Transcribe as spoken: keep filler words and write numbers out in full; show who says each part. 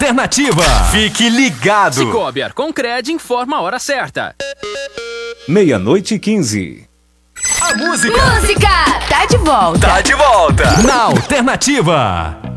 Speaker 1: Alternativa. Fique ligado.
Speaker 2: Cicobi Arconcred informa a hora certa.
Speaker 3: Meia-noite e quinze.
Speaker 1: A música.
Speaker 4: Música. Tá de volta.
Speaker 1: Tá de volta. Na Alternativa.